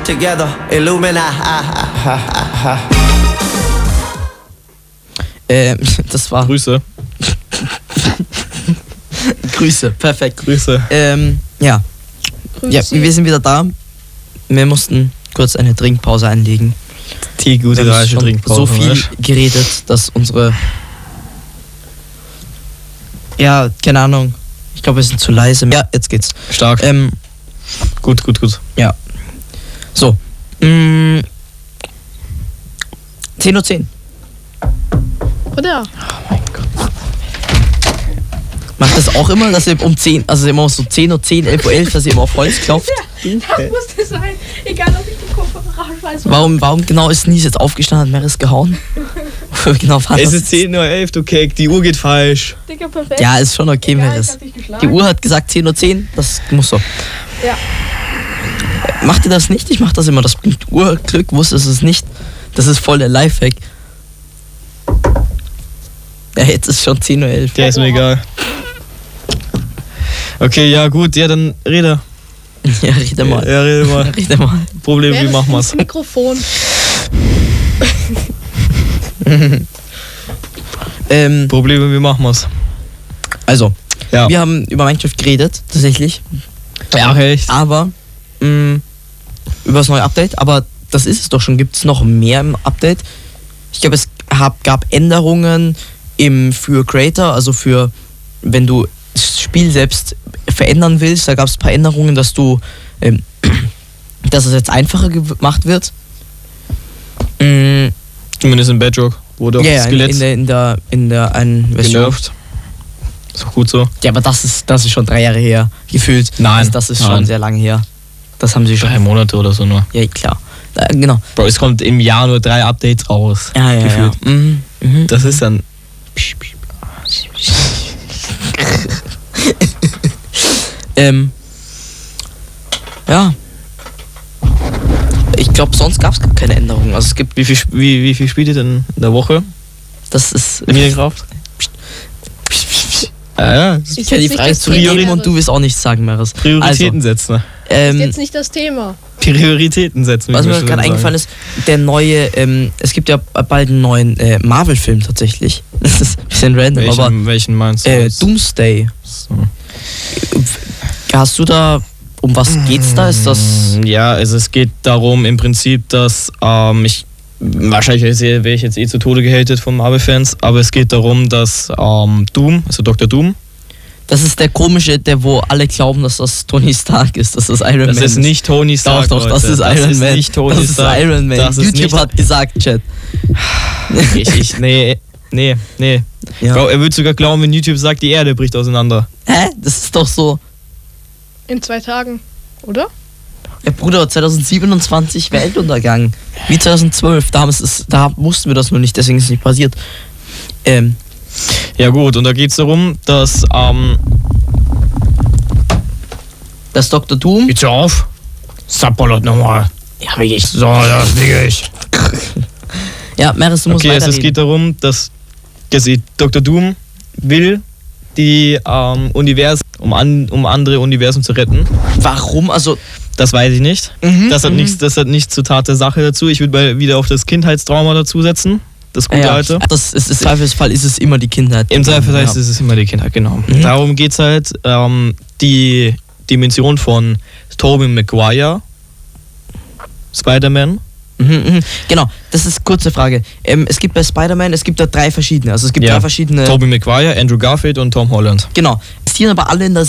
together, Illuminati. Das war... Grüße. Grüße, perfekt. Grüße. Ja. Ja, wir sind wieder da. Wir mussten kurz eine Trinkpause einlegen. Die gute Wir haben deutsche schon Trinkpause. so viel geredet, dass unsere... Ja, keine Ahnung. Ich glaube, wir sind zu leise. Ja, jetzt geht's. Stark. Gut. Ja. So. 10:10 Uhr. Oder? Macht das auch immer, dass ihr um 10, also immer so 10:10 Uhr, 11:11 Uhr, dass ihr immer auf Holz klopft? Das musste sein. Egal, ob ich die Kopfhörer weiß. Warum genau ist Nies jetzt aufgestanden, hat Meris gehauen? Genau war Es das? ist 10:11 Uhr, du Cake, die Uhr geht falsch. Digga, perfekt. Ja, ist schon okay, Egal, ich Meris. hab dich geschlagen. Die Uhr hat gesagt 10:10 Uhr, das muss so. Ja. Macht ihr das nicht? Ich mach das immer, das bringt Urglück, wusstest es nicht. Das ist voll der Lifehack. Ja, jetzt ist schon 10:11 Uhr. Der ist mir egal. Okay, ja gut, ja dann rede. Ja, rede mal. Ja, rede mal. Rede mal. Problem, Wer wie ist machen wir's? das Mikrofon? Probleme, wie machen wir's? Also, Ja. wir haben über Minecraft geredet, tatsächlich. Ja, echt. Aber über das neue Update, aber das ist es doch schon. Gibt es noch mehr im Update? Ich glaube, es gab Änderungen für Creator, also für, wenn du das Spiel selbst verändern willst, da gab es ein paar Änderungen, dass du, dass es jetzt einfacher gemacht wird. Zumindest in Bedrock wurde auch das Skelett in der einen Version. genervt. Ist auch gut so. Ja, aber das ist schon 3 Jahre her, gefühlt. Nein, Also das ist schon nein. sehr lange her. Das haben sie schon. 3 Monate oder so nur. Ja, klar. Genau. Bro, es kommt im Jahr nur 3 Updates raus. Ja. Gefühlt. Mhm. Das ist dann... Ja. Ich glaube, sonst gab es gar keine Änderungen. Also es gibt, Wie viel spielt ihr denn in der Woche? das ist... Minecraft? Ja, Ist Ich kenne die jetzt Frage nicht das zu Thema. Meris und du willst auch nichts sagen, Meris. Prioritäten setzen. Ist jetzt nicht das Thema. Prioritäten setzen. Was wie mir wir schon gerade sagen. eingefallen ist, der neue, es gibt ja bald einen neuen Marvel-Film tatsächlich. Das ist ein bisschen random, aber Welchen meinst du? Doomsday. So. Hast du da, um was geht's da? Ist das... Ja, also es geht darum im Prinzip, dass wahrscheinlich wäre ich jetzt zu Tode gehatet von Marvel-Fans, aber es geht darum, dass Doom, also Dr. Doom, Das ist der komische, wo alle glauben, dass das Tony Stark ist, dass das Iron Man das ist nicht Tony Stark. Doch, das Leute. ist Iron Man. Nicht Tony das ist Stark. Iron Man. Das ist YouTube nicht, hat gesagt, Chat. Nee. Ja. Bro, er würde sogar glauben, wenn YouTube sagt, die Erde bricht auseinander. Hä? Das ist doch so. In 2 Tagen, oder? Der Bruder, 2027 Weltuntergang. Wie 2012. Da wussten wir das noch nicht, deswegen ist es nicht passiert. Ja gut, und da geht es darum, dass Das Dr. Doom. Bitte auf! Sapperlot nochmal. Ja, wirklich. So, das will ich. Ja, Meris, du musst Okay, also weiterreden. es geht darum, dass Dr. Doom will die Universen, um andere Universen zu retten. Warum? Also, Das weiß ich nicht. Das hat nichts zur Tat der Sache dazu. Ich würde mal wieder auf das Kindheitstrauma dazusetzen. Das gute Alte. Das ist, im Zweifelsfall ist es immer die Kindheit. Im Zweifelsfall ist es immer die Kindheit, genau. Darum geht es halt, die Dimension von Tobey Maguire, Spider-Man. Genau, das ist kurze Frage. Es gibt bei Spider-Man, es gibt da 3 verschiedene. Also es gibt 3 verschiedene. Tobey Maguire, Andrew Garfield und Tom Holland. Genau. Es passieren aber alle in der